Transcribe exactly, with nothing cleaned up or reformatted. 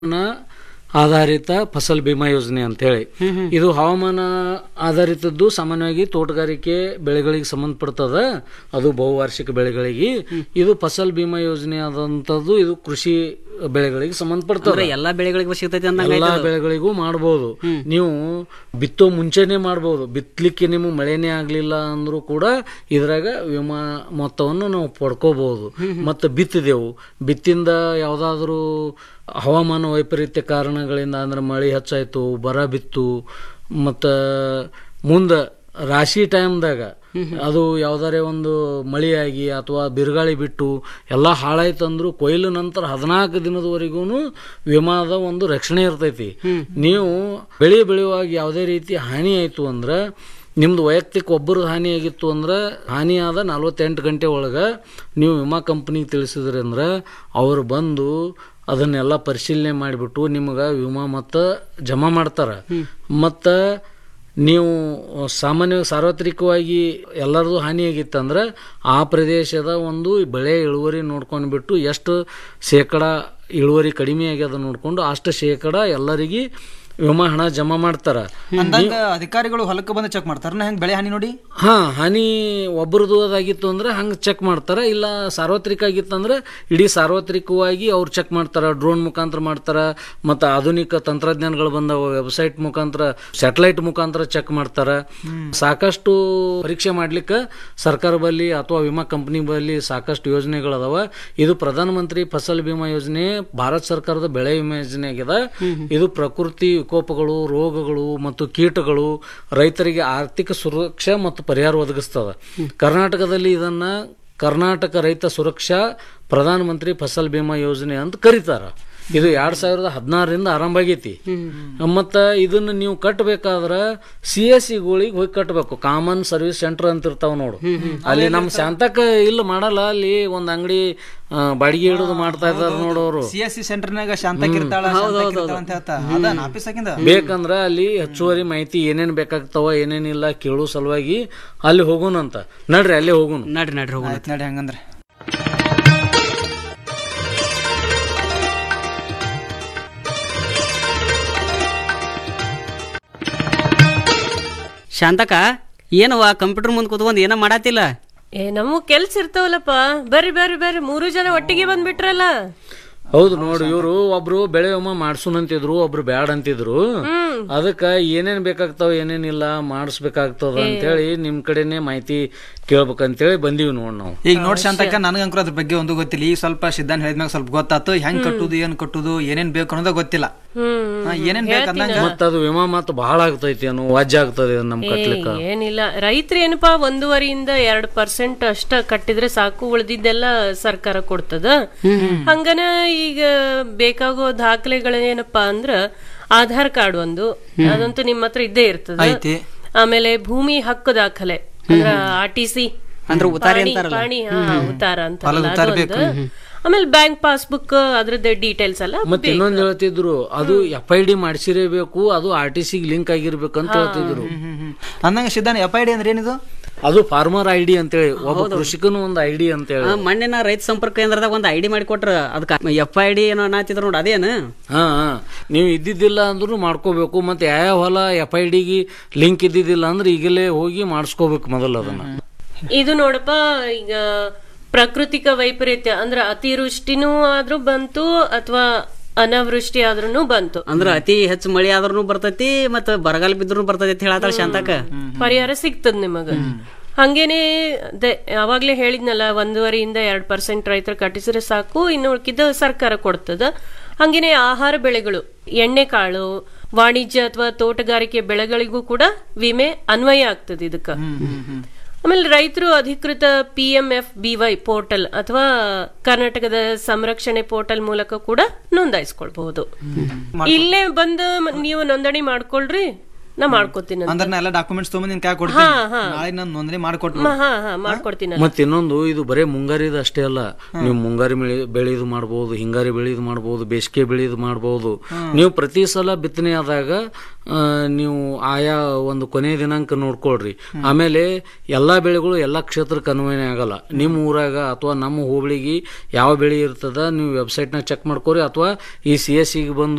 ಆಧಾರಿತ ಫಸಲ್ ಬಿಮಾ ಯೋಜನೆ ಅಂತ ಹೇಳಿ ಇದು ಹವಾಮಾನ ಆಧಾರಿತದ್ದು. ಸಾಮಾನ್ಯವಾಗಿ ತೋಟಗಾರಿಕೆ ಬೆಳೆಗಳಿಗೆ ಸಂಬಂಧಪಡ್ತದ, ಅದು ಬಹುವಾರ್ಷಿಕ ಬೆಳೆಗಳಿಗೆ. ಇದು ಫಸಲ್ ಬಿಮಾ ಯೋಜನೆ ಆದಂತದ್ದು, ಇದು ಕೃಷಿ ಬೆಳೆಗಳಿಗೆ ಸಂಬಂಧಪಡ್ತದೆ. ಎಲ್ಲಾ ಬೆಳೆಗಳಿಗೂ ಸಿಗ್ತೈತಿ, ಎಲ್ಲಾ ಬೆಳೆಗಳಿಗೂ ಮಾಡಬಹುದು. ನೀವು ಬಿತ್ತೋ ಮುಂಚೆನೆ ಮಾಡಬಹುದು. ಬಿತ್ತಲಿಕ್ಕೆ ನಿಮ್ಗೆ ಮಳೆನೇ ಆಗ್ಲಿಲ್ಲ ಅಂದ್ರೂ ಕೂಡ ಇದ್ರಾಗ ವಿಮಾ ಮೊತ್ತವನ್ನು ನಾವು ಪಡ್ಕೋಬಹುದು. ಮತ್ತೆ ಬಿತ್ತಿದೆವು, ಬಿತ್ತಿಂದ ಯಾವ್ದಾದ್ರು ಹವಾಮಾನ ವೈಪರೀತ್ಯ ಕಾರಣಗಳಿಂದ ಅಂದ್ರೆ ಮಳೆ ಹೆಚ್ಚಾಯ್ತು, ಬರ ಬಿತ್ತು, ಮತ್ತ ಮುಂದ ರಾಶಿ ಟೈಮ್ದಾಗ ಅದು ಯಾವ್ದಾರೇ ಒಂದು ಮಳೆಯಾಗಿ ಅಥವಾ ಬಿರುಗಾಳಿ ಬಿಟ್ಟು ಎಲ್ಲ ಹಾಳಾಯ್ತಂದ್ರು ಕೊಯ್ಲು ನಂತರ ಹದಿನಾಲ್ಕು ದಿನದವರೆಗೂ ವಿಮಾದ ಒಂದು ರಕ್ಷಣೆ ಇರ್ತೈತಿ. ನೀವು ಬೆಳೆ ಬೆಳೆಯುವಾಗ ಯಾವುದೇ ರೀತಿ ಹಾನಿ ಆಯ್ತು ಅಂದ್ರೆ, ನಿಮ್ದು ವೈಯಕ್ತಿಕ ಒಬ್ಬರು ಹಾನಿಯಾಗಿತ್ತು ಅಂದ್ರೆ ಹಾನಿಯಾದ ನಲ್ವತ್ತೆಂಟು ಗಂಟೆ ಒಳಗೆ ನೀವು ವಿಮಾ ಕಂಪ್ನಿಗೆ ತಿಳಿಸಿದ್ರಿ ಅಂದ್ರೆ ಅವರು ಬಂದು ಅದನ್ನೆಲ್ಲ ಪರಿಶೀಲನೆ ಮಾಡಿಬಿಟ್ಟು ನಿಮಗೆ ವಿಮಾ ಮೊತ್ತ ಜಮಾ ಮಾಡ್ತಾರೆ. ಮತ್ತು ನೀವು ಸಾಮಾನ್ಯ ಸಾರ್ವತ್ರಿಕವಾಗಿ ಎಲ್ಲರದು ಹಾನಿಯಾಗಿತ್ತಂದ್ರೆ ಆ ಪ್ರದೇಶದ ಒಂದು ಬೆಳೆ ಇಳುವರಿ ನೋಡ್ಕೊಂಡ್ಬಿಟ್ಟು ಎಷ್ಟು ಶೇಕಡ ಇಳುವರಿ ಕಡಿಮೆ ಆಗ್ಯದ ನೋಡ್ಕೊಂಡು ಅಷ್ಟು ಶೇಕಡ ಎಲ್ಲರಿಗೆ ವಿಮಾ ಹಣ ಜಮಾ ಮಾಡ್ತಾರ. ಅಂದಾಗ ಅಧಿಕಾರಿಗಳು ಹೊಲಕ್ಕೆ ಬಂದು ಚೆಕ್ ಮಾಡ್ತಾರ ಹೆಂಗ್ ಬೆಳೆ ಹಾನಿ ನೋಡಿ. ಹಾ, ಹಾನಿ ಒಬ್ಬರದು ಅದಾಗಿತ್ತು ಅಂದ್ರೆ ಹಂಗೆ ಚೆಕ್ ಮಾಡ್ತಾರ. ಇಲ್ಲ ಸಾರ್ವತ್ರಿಕ ಆಗಿತ್ತಂದ್ರೆ ಇಡೀ ಸಾರ್ವತ್ರಿಕವಾಗಿ ಅವ್ರು ಚೆಕ್ ಮಾಡ್ತಾರ. ಡ್ರೋನ್ ಮುಖಾಂತರ ಮಾಡ್ತಾರ, ಮತ್ತು ಆಧುನಿಕ ತಂತ್ರಜ್ಞಾನಗಳು ಬಂದವ, ವೆಬ್ಸೈಟ್ ಮುಖಾಂತರ, ಸ್ಯಾಟಲೈಟ್ ಮುಖಾಂತರ ಚೆಕ್ ಮಾಡ್ತಾರ. ಸಾಕಷ್ಟು ಪರೀಕ್ಷೆ ಮಾಡ್ಲಿಕ್ಕೆ ಸರ್ಕಾರ ಬಲ್ಲಿ ಅಥವಾ ವಿಮಾ ಕಂಪನಿ ಬಲ್ಲಿ ಸಾಕಷ್ಟು ಯೋಜನೆಗಳದಾವ. ಇದು ಪ್ರಧಾನ ಮಂತ್ರಿ ಫಸಲ್ ಬಿಮಾ ಯೋಜನೆ ಭಾರತ ಸರ್ಕಾರದ ಬೆಳೆ ವಿಮಾ ಯೋಜನೆ ಆಗಿದೆ. ಇದು ಪ್ರಕೃತಿ ವಿಕೋಪಗಳು, ರೋಗಗಳು ಮತ್ತು ಕೀಟಗಳು ರೈತರಿಗೆ ಆರ್ಥಿಕ ಸುರಕ್ಷಾ ಮತ್ತು ಪರಿಹಾರ ಒದಗಿಸ್ತದೆ. ಕರ್ನಾಟಕದಲ್ಲಿ ಇದನ್ನ ಕರ್ನಾಟಕ ರೈತ ಸುರಕ್ಷಾ ಪ್ರಧಾನ ಮಂತ್ರಿ ಫಸಲ್ ಬಿಮಾ ಯೋಜನೆ ಅಂತ ಕರೀತಾರ. ಇದು ಎರಡ್ ಸಾವಿರದ ಹದಿನಾರರಿಂದ ಆರಂಭ ಆಗೈತಿ. ಮತ್ತ ಇದನ್ನ ನೀವು ಕಟ್ಟಬೇಕಾದ್ರ ಸಿ ಎಸ್ ಸಿಗಳಿಗೆ ಹೋಗಿ ಕಟ್ಟಬೇಕು. ಕಾಮನ್ ಸರ್ವಿಸ್ ಸೆಂಟರ್ ಅಂತ ಇರ್ತಾವ ನೋಡು. ಅಲ್ಲಿ ನಮ್ ಶಾಂತಕ ಇಲ್ಲ ಮಾಡಲ್ಲ, ಅಲ್ಲಿ ಒಂದ್ ಅಂಗಡಿ ಬಾಡಿಗೆ ಹಿಡಿದು ಮಾಡ್ತಾ ಇದಾರ ನೋಡೋರು. ಸಿ ಎಸ್ ಸಿ ಸೆಂಟರ್ನಾಗ ಶಾಂತಕ್ ಇರ್ತಾಳ ಅಂತ ಹೇಳ್ತಾ ಆಫೀಸ್ ಆಗಿಂದ ಬೇಕಂದ್ರ ಅಲ್ಲಿ ಹೆಚ್ಚುವರಿ ಮಾಹಿತಿ ಏನೇನ್ ಬೇಕಾಗ್ತಾವ ಏನೇನಿಲ್ಲ ಕೇಳೋ ಸಲುವಾಗಿ ಅಲ್ಲಿ ಹೋಗೋಣಂತ. ನಡ್ರಿ ಅಲ್ಲಿ ಹೋಗೋಣ. ನಡ್ರಿ ನಡ್ರಿ ಹೋಗೋಣ ನಡ್ರಿ ಹಂಗಂದ್ರೆ. ಶಾಂತಕ, ಏನವ ಕಂಪ್ಯೂಟರ್ ಮುಂದೆ ಕೂತ್ಕೊಂಡ್ ಏನ ಮಾಡತ್ತಿಲ್ಲ? ಏ ನಮಗ್ ಕೆಲ್ಸ ಇರ್ತಾವಲ್ಲಪ್ಪ. ಬರ್ರಿ ಬರ್ರಿ ಬರ್ರಿ, ಮೂರು ಜನ ಒಟ್ಟಿಗೆ ಬಂದ್ಬಿಟ್ರಲ್ಲ. ಹೌದು ನೋಡಿ, ಇವರು ಒಬ್ರು ಬೆಳೆ ವಿಮಾ ಮಾಡ್ಸುನ್ ಅಂತಿದ್ರು, ಒಬ್ರು ಬ್ಯಾಡ್ ಅಂತಿದ್ರು. ಅದಕ್ಕ ಏನೇನ್ ಬೇಕಾಗ್ತಾವ ಏನೇನಿಲ್ಲ ಮಾಡಿಸ್ಬೇಕಾಗ್ತದ ಅಂತೇಳಿ ನಿಮ್ ಕಡೆನೆ ಮಾಹಿತಿ ಕೇಳ್ಬೇಕಂತೇಳಿ ಬಂದೀವಿ ನೋಡ್ ನಾವು. ಈಗ ನೋಡ್ ಶಾಂತಕ್ಕ, ನನಗಂಕೂ ಅದ್ರ ಬಗ್ಗೆ ಒಂದು ಗೊತ್ತಿಲ್ಲ. ಈಗ ಸ್ವಲ್ಪ ಸಿದ್ಧಾಂತ ಹೇಳಿದ್ಮ್ಯಾಗ ಸ್ವಲ್ಪ ಗೊತ್ತಾತು. ಹೆಂಗ್ ಕಟ್ಟುದು, ಏನ್ ಕಟ್ಟುದು, ಏನೇನ್ ಬೇಕು ಅನ್ನೋದ ಗೊತ್ತಿಲ್ಲ. ಏನೇನ್ ಬೇಕಂದಂಗ ಮತ್ತ ಅದು ವಿಮಾ ಮಾತ್ರ ಬಹಳ ಆಗ್ತೈತಿ ಅನ್ನೋ ವಾಜ್ಯ ಆಗ್ತದೆ ನಮ್ ಕಟ್ಲಿಕ್ಕ. ಏನಿಲ್ಲ, ರೈತರು ಏನಪ್ಪಾ ಒಂದೂವರೆಯಿಂದ ಎರಡ್ ಪರ್ಸೆಂಟ್ ಅಷ್ಟ ಕಟ್ಟಿದ್ರೆ ಸಾಕು, ಉಳಿದಿದ್ದೆಲ್ಲ ಸರ್ಕಾರ ಕೊಡ್ತದ. ಹಂಗನ ಈಗ ಬೇಕಾಗೋ ದಾಖಲೆಗಳೇನಪ್ಪಾ ಅಂದ್ರ ಆಧಾರ್ ಕಾರ್ಡ್ ಒಂದು, ಅದಂತೂ ನಿಮ್ಮ ಹತ್ರ ಇದ್ದೇ ಇರ್ತದ. ಆಮೇಲೆ ಭೂಮಿ ಹಕ್ಕು ದಾಖಲೆ ಅಂದ್ರ ಆರ್ ಟಿ ಸಿ ಅಂದ್ರೆ ಉತ್ತಾರ ಪಾಣಿ ಉತ್ತಾರ ಅಂತ. ಆಮೇಲೆ ಬ್ಯಾಂಕ್ ಪಾಸ್ಬುಕ್ ಅದ್ರದ್ದು ಡೀಟೇಲ್ಸ್ ಎಲ್ಲ. ಮತ್ತೆ ಇನ್ನೊಂದ್ ಹೇಳ್ತಿದ್ರು, ಅದು ಎಫ್ ಐ ಡಿ ಮಾಡಿಸಿರಬೇಕು, ಅದು ಆರ್ ಟಿ ಸಿ ಲಿಂಕ್ ಆಗಿರ್ಬೇಕಂತ ಹೇಳ್ತಿದ್ರು. ಅಂದಂಗ ಸಿದ್ಧಾಂತ ಎಫ್ ಐ ಡಿ ಅಂದ್ರೆ ಏನಿದು? ಅದು ಫಾರ್ಮರ್ ಐ ಡಿ ಅಂತೇಳಿ, ಒಬ್ಬ ಕೃಷಿಕನು ಒಂದು ಐ ಡಿ ಅಂತೇಳಿ. ಮಣ್ಣಿನ ರೈತ ಸಂಪರ್ಕ ಕೇಂದ್ರದಾಗ ಒಂದು ಐ ಡಿ ಮಾಡಿ ಕೊಟ್ರ ಅದಕ್ಕೆ ಎಫ್ ಐ ಡಿ ಏನೋ ಅನ್ನತ್ತಿದ್ರು ನೋಡಿ, ಅದೇನು? ಹಾ ಹಾ ನೀವು ಇದ್ದಿದ್ದಿಲ್ಲ ಅಂದ್ರೂ ಮಾಡ್ಕೋಬೇಕು. ಮತ್ತೆ ಯಾವ ಹೊಲ ಎಫ್ ಐ ಡಿಗೆ ಲಿಂಕ್ ಇದ್ದಿದ್ದಿಲ್ಲ ಅಂದ್ರೆ ಈಗಲೇ ಹೋಗಿ ಮಾಡಿಸ್ಕೋಬೇಕು ಮೊದಲು ಅದನ್ನ. ಇದು ನೋಡಪ್ಪ, ಈಗ ಪ್ರಾಕೃತಿಕ ವೈಪರೀತ್ಯ ಅಂದ್ರ ಅತಿವೃಷ್ಟಿನೂ ಆದ್ರೂ ಬಂತು ಅಥವಾ ಅನಾವೃಷ್ಟಿ ಆದ್ರೂ ಬಂತು ಅಂದ್ರ ಅತಿ ಹೆಚ್ಚು ಮಳಿ ಆದ್ರೂ ಬರ್ತೈತಿ, ಮತ್ತ ಬರಗಾಲ ಬಿದ್ರು ಬರ್ತೈತಿ ಅಂತ ಹೇಳತ್ತಾಳ ಶಾಂತಕ. ಪರಿಹಾರ ಸಿಗ್ತದ ನಿಮಗ. ಹಂಗೇನೆ ಅವಾಗ್ಲೇ ಹೇಳಿದ್ನಲ್ಲ, ಒಂದೂವರೆಯಿಂದ ಎರಡ್ ಪರ್ಸೆಂಟ್ ರೈತರು ಕಟ್ಟಿಸಿದ್ರೆ ಸಾಕು, ಇನ್ನು ಉಳ್ಕಿದ ಸರ್ಕಾರ ಕೊಡ್ತದ. ಹಂಗೇನೆ ಆಹಾರ ಬೆಳೆಗಳು, ಎಣ್ಣೆ ಕಾಳು, ವಾಣಿಜ್ಯ ಅಥವಾ ತೋಟಗಾರಿಕೆ ಬೆಳೆಗಳಿಗೂ ಕೂಡ ವಿಮೆ ಅನ್ವಯ ಆಗ್ತದೆ ಇದಕ್ಕ. ಆಮೇಲೆ ರೈತರು ಅಧಿಕೃತ P M F B Y portal ಅಥವಾ ಕರ್ನಾಟಕದ ಸಂರಕ್ಷಣೆ ಪೋರ್ಟಲ್ ಮೂಲಕ ಕೂಡ ನೋಂದಾಯಿಸ್ಕೊಳ್ಬಹುದು. ಇಲ್ಲೇ ಬಂದು ನೀವು ನೋಂದಣಿ ಮಾಡ್ಕೊಳ್ರಿ, ನಾ ಮಾಡ್ಕೊತೀನಿ ಅಂದ್ರೆ ನಾ ಎಲ್ಲ ಡಾಕ್ಯುಮೆಂಟ್ಸ್ ತೊಗೊಂಡು ನಿನ್ ಕೈ ಕೊಡ್ತೀನಿ ನಾಳೆ ನಾನು ನೋಂದಣಿ ಮಾಡ್ಕೊಟ್ಟು ಹಾ ಹಾ ಮಾಡ್ಕೊಡ್ತೀನಿ ಮತ್ತೆ ಇನ್ನೊಂದು ಇದು ಬರೇ ಮುಂಗಾರಿದ ಅಷ್ಟೇ ಅಲ್ಲ, ನೀವು ಮುಂಗಾರಿ ಬೆಳೆ ಬೆಳೆದು ಮಾಡಬಹುದು, ಹಿಂಗಾರಿ ಬೆಳೆದು ಮಾಡಬಹುದು, ಬೇಸಿಗೆ ಬೆಳೆದು ಮಾಡಬಹುದು. ನೀವು ಪ್ರತಿ ಸಲ ಬಿತ್ತನೆ ಆದಾಗ ನೀವು ಆಯಾ ಒಂದು ಕೊನೆಯ ದಿನಾಂಕ ನೋಡ್ಕೊಳ್ರಿ. ಆಮೇಲೆ ಎಲ್ಲಾ ಬೆಳೆಗಳು ಎಲ್ಲಾ ಕ್ಷೇತ್ರಕ್ಕೆ ಅನ್ವಯ ಆಗಲ್ಲ. ನಿಮ್ಮ ಊರಾಗ ಅಥವಾ ನಮ್ಮ ಹೋಬಳಿಗೆ ಯಾವ ಬೆಳೆ ಇರ್ತದ ನೀವು ವೆಬ್ಸೈಟ್ ನಾಗ ಚೆಕ್ ಮಾಡ್ಕೋರಿ, ಅಥವಾ ಈ ಸಿ ಎಸ್ ಗೆ ಬಂದು